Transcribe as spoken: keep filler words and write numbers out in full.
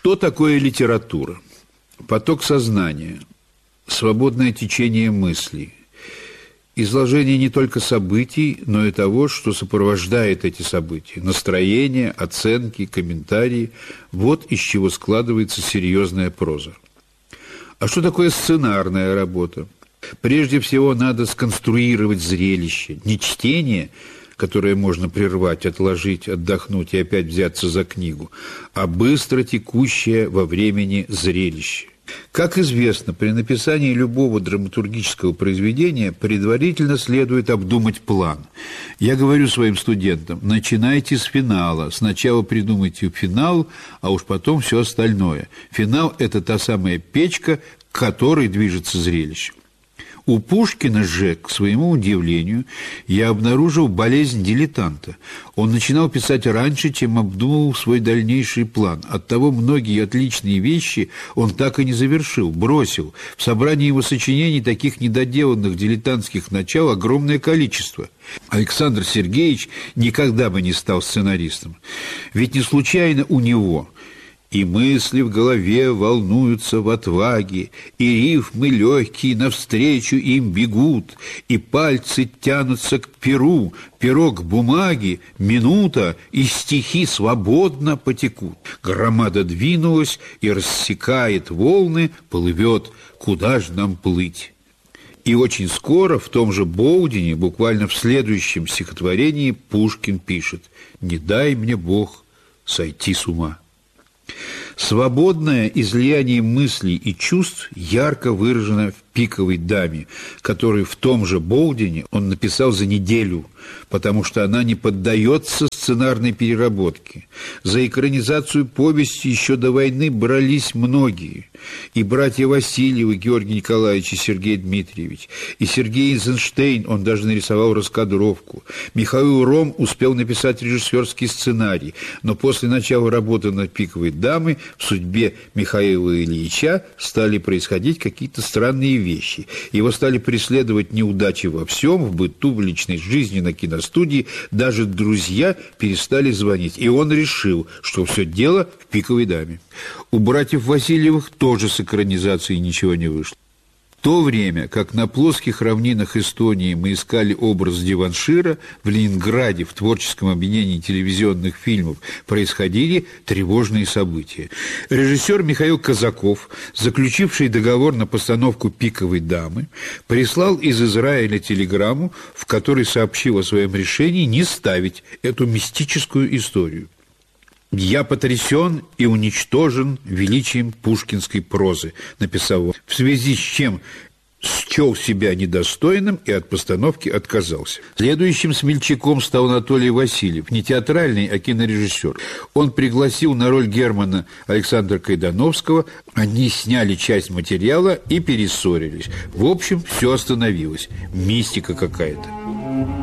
Что такое литература? Поток сознания, свободное течение мыслей, изложение не только событий, но и того, что сопровождает эти события, настроения, оценки, комментарии. Вот из чего складывается серьезная проза. А что такое сценарная работа? Прежде всего, надо сконструировать зрелище, не чтение, которое можно прервать, отложить, отдохнуть и опять взяться за книгу, а быстро текущее во времени зрелище. Как известно, при написании любого драматургического произведения предварительно следует обдумать план. Я говорю своим студентам: начинайте с финала. Сначала придумайте финал, а уж потом все остальное. Финал – это та самая печка, к которой движется зрелище. У Пушкина же, к своему удивлению, я обнаружил болезнь дилетанта. Он начинал писать раньше, чем обдумывал свой дальнейший план. Оттого многие отличные вещи он так и не завершил, бросил. В собрании его сочинений таких недоделанных дилетантских начал огромное количество. Александр Сергеевич никогда бы не стал сценаристом. Ведь не случайно у него и мысли в голове волнуются в отваге, и рифмы легкие навстречу им бегут, и пальцы тянутся к перу, перо к бумаге, минута, и стихи свободно потекут. Громада двинулась и рассекает волны, плывет, куда ж нам плыть? И очень скоро в том же Болдине, буквально в следующем стихотворении, Пушкин пишет: «Не дай мне Бог сойти с ума». Свободное излияние мыслей и чувств ярко выражено в «Пиковой даме», которую в том же Болдине он написал за неделю, потому что она не поддается сценарной переработке. За экранизацию повести еще до войны брались многие. И братья Васильевы, Георгий Николаевич и Сергей Дмитриевич, и Сергей Эйзенштейн, он даже нарисовал раскадровку. Михаил Ром успел написать режиссерский сценарий, но после начала работы над «Пиковой дамой» в судьбе Михаила Ильича стали происходить какие-то странные вещи. Его стали преследовать неудачи во всем, в быту, в личной жизни, на киностудии. Даже друзья перестали звонить. И он решил, что все дело в «Пиковой даме». У братьев Васильевых тоже с экранизацией ничего не вышло. В то время, как на плоских равнинах Эстонии мы искали образ Диваншира, в Ленинграде в творческом объединении телевизионных фильмов происходили тревожные события. Режиссер Михаил Казаков, заключивший договор на постановку «Пиковой дамы», прислал из Израиля телеграмму, в которой сообщил о своем решении не ставить эту мистическую историю. «Я потрясен и уничтожен величием пушкинской прозы», написал он, в связи с чем счел себя недостойным и от постановки отказался. Следующим смельчаком стал Анатолий Васильев, не театральный, а кинорежиссер. Он пригласил на роль Германа Александра Кайдановского, они сняли часть материала и перессорились. В общем, все остановилось. Мистика какая-то.